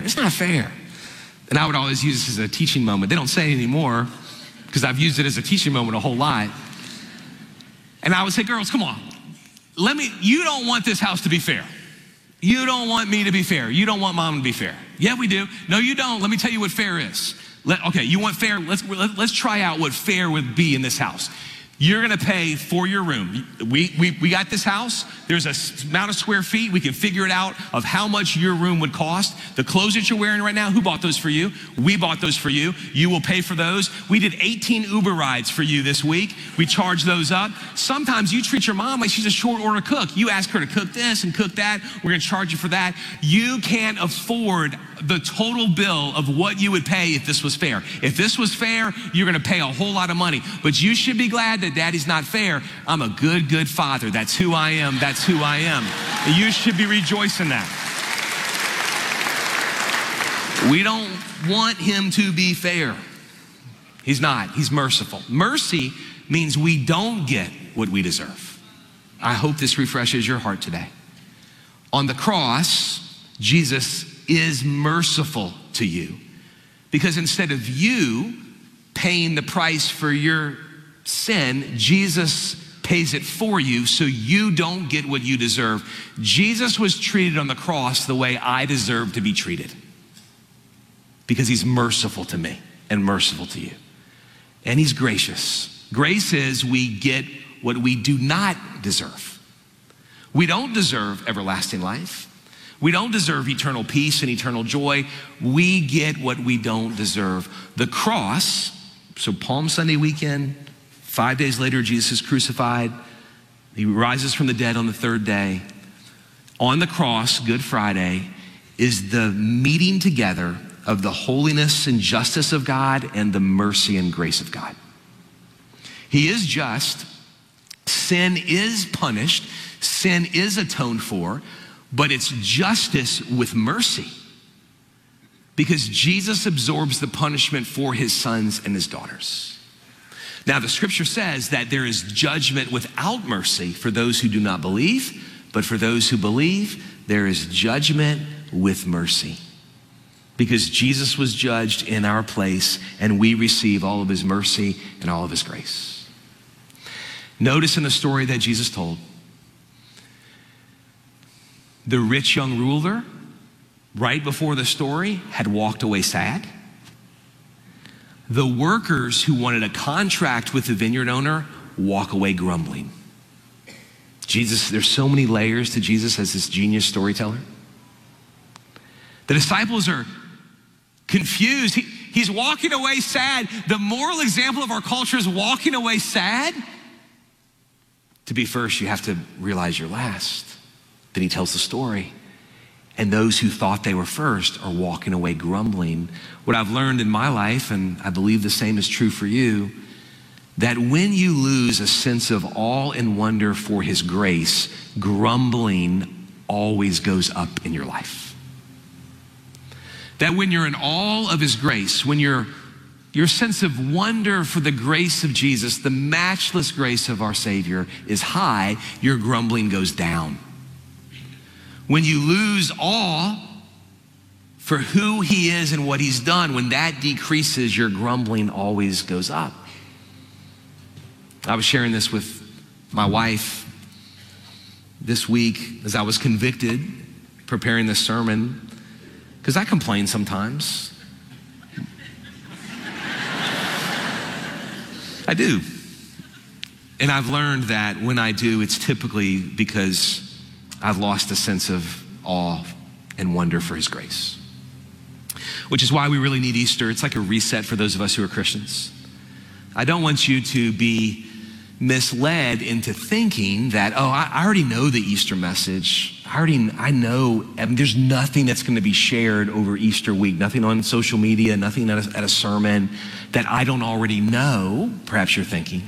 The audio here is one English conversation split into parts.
It's not fair. And I would always use this as a teaching moment. They don't say it anymore because I've used it as a teaching moment a whole lot. And I would say, girls, come on. You don't want this house to be fair. You don't want me to be fair. You don't want mom to be fair. Yeah, we do. No, you don't. Let me tell you what fair is. Okay, you want fair? Let's try out what fair would be in this house. You're gonna pay for your room. We got this house. There's a amount of square feet. We can figure it out of how much your room would cost. The clothes that you're wearing right now, who bought those for you? We bought those for you. You will pay for those. We did 18 Uber rides for you this week. We charge those up. Sometimes you treat your mom like she's a short order cook. You ask her to cook this and cook that. We're gonna charge you for that. You can't afford the total bill of what you would pay if this was fair. If this was fair, you're gonna pay a whole lot of money. But you should be glad that daddy's not fair. I'm a good father. That's who I am. That's who I am. You should be rejoicing that. We don't want him to be fair. He's not. He's merciful. Mercy means we don't get what we deserve. I hope this refreshes your heart today. On the cross, Jesus is merciful to you because instead of you paying the price for your sin, Jesus pays it for you so you don't get what you deserve. Jesus was treated on the cross the way I deserve to be treated because he's merciful to me and merciful to you. And he's gracious. Grace is we get what we do not deserve. We don't deserve everlasting life. We don't deserve eternal peace and eternal joy. We get what we don't deserve. The cross, so Palm Sunday weekend, 5 days later, Jesus is crucified. He rises from the dead on the third day. On the cross, Good Friday, is the meeting together of the holiness and justice of God and the mercy and grace of God. He is just. Sin is punished. Sin is atoned for. But it's justice with mercy because Jesus absorbs the punishment for his sons and his daughters. Now, the scripture says that there is judgment without mercy for those who do not believe, but for those who believe, there is judgment with mercy because Jesus was judged in our place and we receive all of his mercy and all of his grace. Notice in the story that Jesus told, the rich young ruler, right before the story, had walked away sad. The workers who wanted a contract with the vineyard owner walk away grumbling. Jesus, there's so many layers to Jesus as this genius storyteller. The disciples are confused. He's walking away sad. The moral example of our culture is walking away sad. To be first, you have to realize you're last. Then he tells the story. And those who thought they were first are walking away grumbling. What I've learned in my life, and I believe the same is true for you, that when you lose a sense of awe and wonder for his grace, grumbling always goes up in your life. That when you're in awe of his grace, when your sense of wonder for the grace of Jesus, the matchless grace of our Savior is high, your grumbling goes down. When you lose awe for who he is and what he's done, when that decreases, your grumbling always goes up. I was sharing this with my wife this week as I was convicted preparing this sermon, because I complain sometimes. I do. And I've learned that when I do, it's typically because I've lost a sense of awe and wonder for his grace. Which is why we really need Easter. It's like a reset for those of us who are Christians. I don't want you to be misled into thinking that, oh, I already know the Easter message. I know, there's nothing that's going to be shared over Easter week, nothing on social media, nothing at a sermon that I don't already know, perhaps you're thinking.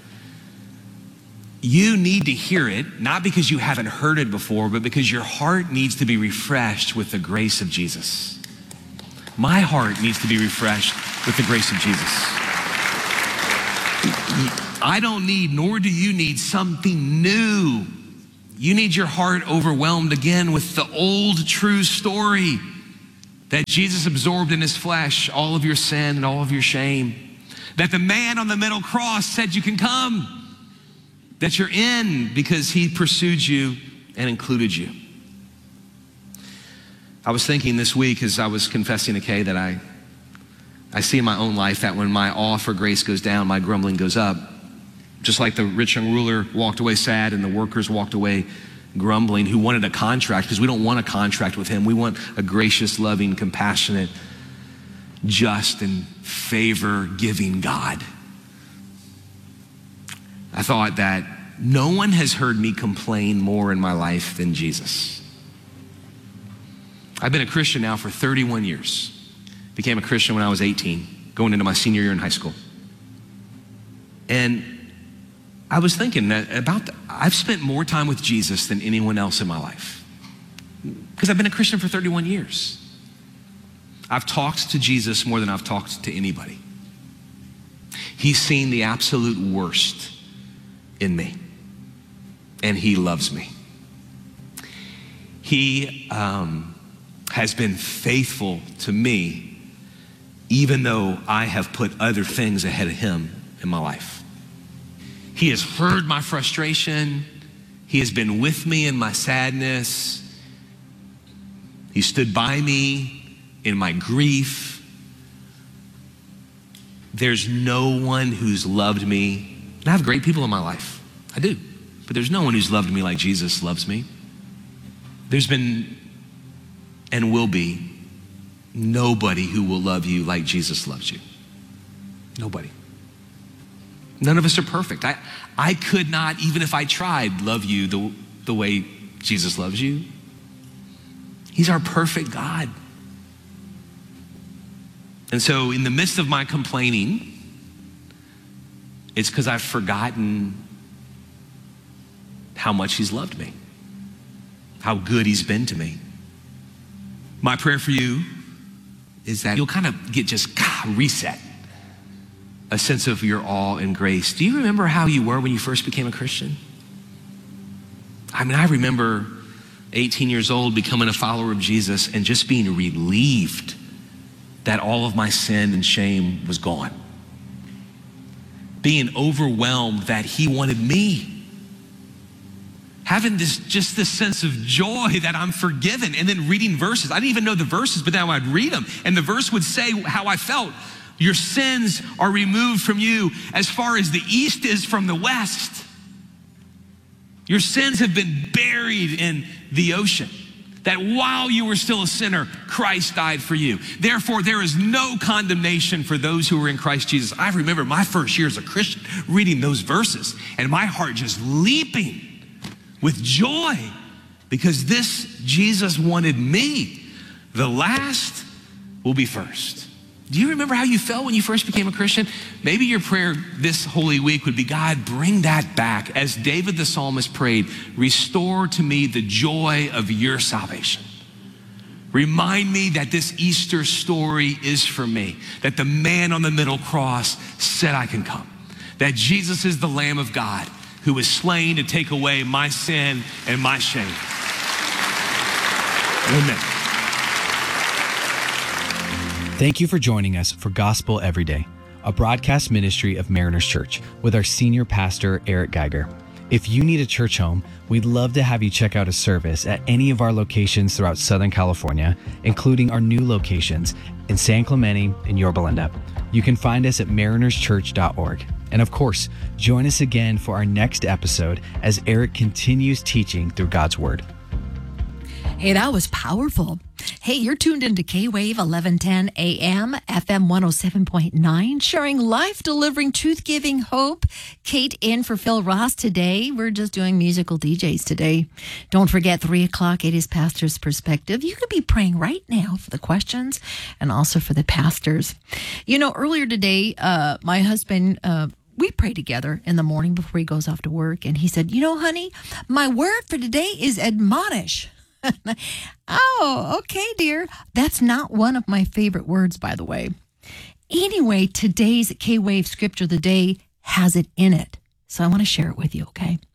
You need to hear it, not because you haven't heard it before, but because your heart needs to be refreshed with the grace of Jesus. My heart needs to be refreshed with the grace of Jesus. I don't need, nor do you need something new. You need your heart overwhelmed again with the old true story that Jesus absorbed in his flesh all of your sin and all of your shame, that the man on the middle cross said you can come, that you're in because he pursued you and included you. I was thinking this week as I was confessing to Kay that I see in my own life that when my awe for grace goes down, my grumbling goes up. Just like the rich young ruler walked away sad and the workers walked away grumbling, who wanted a contract, because we don't want a contract with him. We want a gracious, loving, compassionate, just, and favor-giving God. I thought that no one has heard me complain more in my life than Jesus. I've been a Christian now for 31 years. Became a Christian when I was 18, going into my senior year in high school. And I was thinking I've spent more time with Jesus than anyone else in my life, because I've been a Christian for 31 years. I've talked to Jesus more than I've talked to anybody. He's seen the absolute worst in me, and he loves me. He has been faithful to me, even though I have put other things ahead of him in my life. He has heard my frustration. He has been with me in my sadness. He stood by me in my grief. There's no one who's loved me. And I have great people in my life. I do. But there's no one who's loved me like Jesus loves me. There's been and will be nobody who will love you like Jesus loves you. Nobody. None of us are perfect. I could not, even if I tried, love you the way Jesus loves you. He's our perfect God. And so in the midst of my complaining, it's because I've forgotten how much he's loved me, how good he's been to me. My prayer for you is that you'll kind of get just reset, a sense of your awe and grace. Do you remember how you were when you first became a Christian? I mean, I remember 18 years old becoming a follower of Jesus and just being relieved that all of my sin and shame was gone. Being overwhelmed that he wanted me. Having this sense of joy that I'm forgiven, and then reading verses. I didn't even know the verses, but now I'd read them, and the verse would say how I felt. Your sins are removed from you as far as the east is from the west. Your sins have been buried in the ocean. That while you were still a sinner, Christ died for you. Therefore, there is no condemnation for those who are in Christ Jesus. I remember my first year as a Christian reading those verses and my heart just leaping with joy, because this Jesus wanted me. The last will be first. Do you remember how you felt when you first became a Christian? Maybe your prayer this Holy Week would be, God, bring that back. As David the psalmist prayed, restore to me the joy of your salvation. Remind me that this Easter story is for me, that the man on the middle cross said I can come, that Jesus is the Lamb of God who was slain to take away my sin and my shame. Amen. Thank you for joining us for Gospel Every Day, a broadcast ministry of Mariners Church with our senior pastor, Eric Geiger. If you need a church home, we'd love to have you check out a service at any of our locations throughout Southern California, including our new locations in San Clemente and Yorba Linda. You can find us at marinerschurch.org. And of course, join us again for our next episode as Eric continues teaching through God's Word. Hey, that was powerful. Hey, you're tuned into K-Wave 1110 AM, FM 107.9, sharing life, delivering truth-giving hope. Kate in for Phil Ross today. We're just doing musical DJs today. Don't forget, 3 o'clock, it is Pastor's Perspective. You could be praying right now for the questions and also for the pastors. You know, earlier today, my husband, we pray together in the morning before he goes off to work. And he said, you know, honey, my word for today is admonish. Oh, okay, dear. That's not one of my favorite words, by the way. Anyway, today's K-Wave scripture of the day has it in it. So I want to share it with you, okay?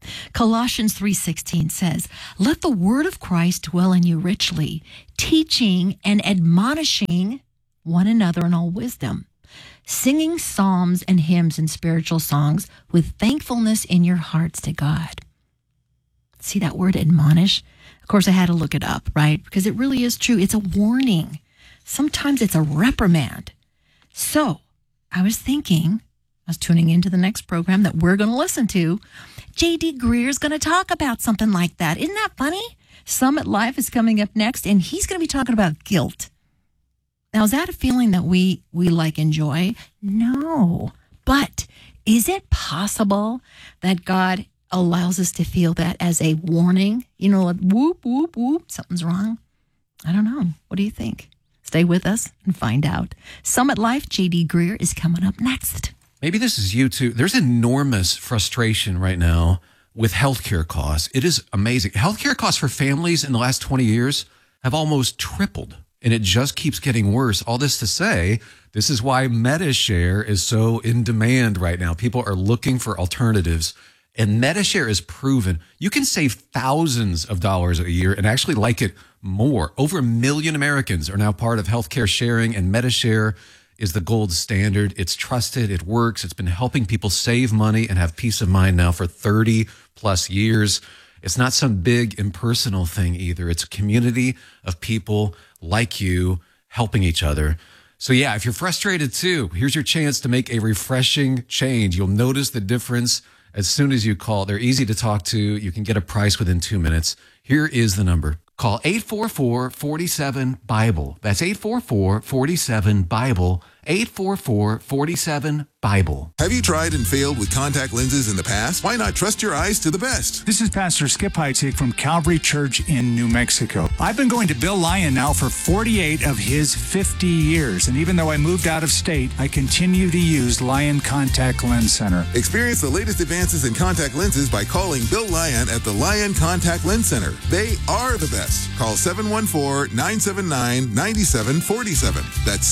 Colossians 3:16 says, "Let the word of Christ dwell in you richly, teaching and admonishing one another in all wisdom, singing psalms and hymns and spiritual songs with thankfulness in your hearts to God." See that word admonish? Of course, I had to look it up, right? Because it really is true. It's a warning. Sometimes it's a reprimand. So I was tuning into the next program that we're going to listen to. J.D. Greer's going to talk about something like that. Isn't that funny? Summit Life is coming up next, and he's going to be talking about guilt. Now, is that a feeling that we enjoy? No. But is it possible that God allows us to feel that as a warning? You know, like whoop, whoop, whoop, something's wrong? I don't know. What do you think? Stay with us and find out. Summit Life, J.D. Greer is coming up next. Maybe this is you too. There's enormous frustration right now with healthcare costs. It is amazing. Healthcare costs for families in the last 20 years have almost tripled, and it just keeps getting worse. All this to say, this is why MediShare is so in demand right now. People are looking for alternatives, and MediShare is proven. You can save thousands of dollars a year and actually like it more. Over 1 million Americans are now part of healthcare sharing, and MediShare is the gold standard. It's trusted. It works. It's been helping people save money and have peace of mind now for 30 plus years. It's not some big impersonal thing either. It's a community of people like you helping each other. So yeah, if you're frustrated too, here's your chance to make a refreshing change. You'll notice the difference as soon as you call. They're easy to talk to. You can get a price within 2 minutes. Here is the number. Call 844-47-BIBLE. That's 844-47-BIBLE. 844-47-BIBLE. Have you tried and failed with contact lenses in the past? Why not trust your eyes to the best? This is Pastor Skip Heitzig from Calvary Church in New Mexico. I've been going to Bill Lyon now for 48 of his 50 years, and even though I moved out of state, I continue to use Lyon Contact Lens Center. Experience the latest advances in contact lenses by calling Bill Lyon at the Lyon Contact Lens Center. They are the best. Call 714-979-9747. That's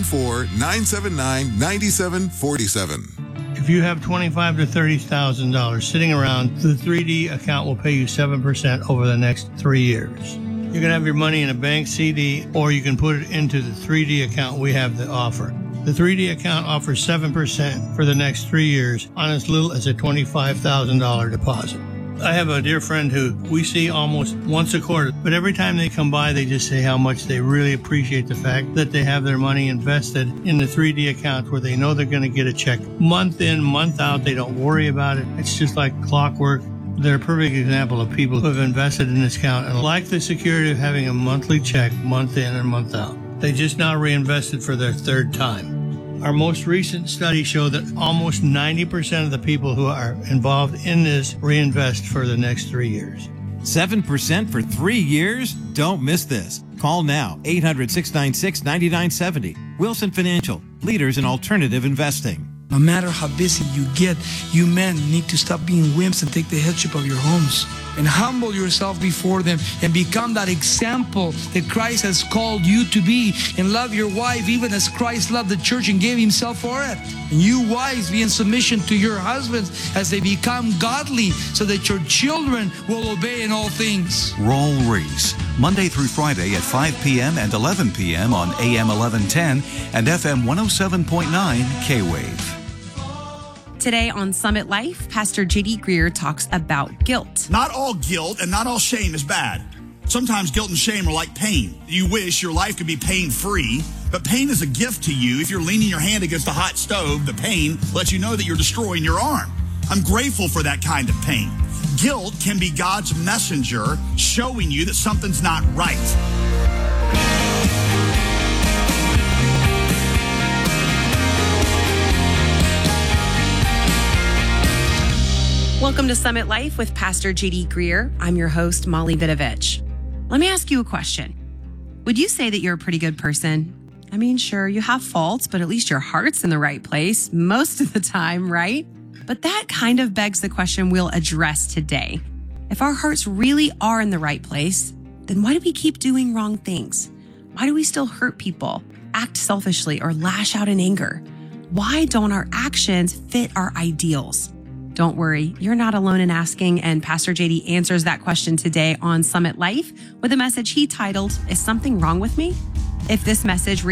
714-979-9747. If you have $25,000 to $30,000 sitting around, the 3D account will pay you 7% over the next 3 years. You can have your money in a bank CD, or you can put it into the 3D account we have to offer. The 3D account offers 7% for the next 3 years on as little as a $25,000 deposit. I have a dear friend who we see almost once a quarter, but every time they come by, they just say how much they really appreciate the fact that they have their money invested in the 3D account where they know they're going to get a check month in, month out. They don't worry about it. It's just like clockwork. They're a perfect example of people who have invested in this account and like the security of having a monthly check month in and month out. They just now reinvested for their third time. Our most recent study showed that almost 90% of the people who are involved in this reinvest for the next 3 years. 7% for 3 years? Don't miss this. Call now, 800-696-9970. Wilson Financial, leaders in alternative investing. No matter how busy you get, you men need to stop being wimps and take the headship of your homes and humble yourself before them and become that example that Christ has called you to be, and love your wife even as Christ loved the church and gave himself for it. And you wives, be in submission to your husbands as they become godly, so that your children will obey in all things. Raul Ries, Monday through Friday at 5 p.m. and 11 p.m. on AM 1110 and FM 107.9 K-Wave. Today on Summit Life, Pastor J.D. Greer talks about guilt. Not all guilt and not all shame is bad. Sometimes guilt and shame are like pain. You wish your life could be pain-free, but pain is a gift to you. If you're leaning your hand against a hot stove, the pain lets you know that you're destroying your arm. I'm grateful for that kind of pain. Guilt can be God's messenger showing you that something's not right. Welcome to Summit Life with Pastor J.D. Greer. I'm your host, Molly Vidovich. Let me ask you a question. Would you say that you're a pretty good person? I mean, sure, you have faults, but at least your heart's in the right place most of the time, right? But that kind of begs the question we'll address today. If our hearts really are in the right place, then why do we keep doing wrong things? Why do we still hurt people, act selfishly, or lash out in anger? Why don't our actions fit our ideals? Don't worry, you're not alone in asking, and Pastor JD answers that question today on Summit Life with a message he titled, Is Something Wrong With Me? If this message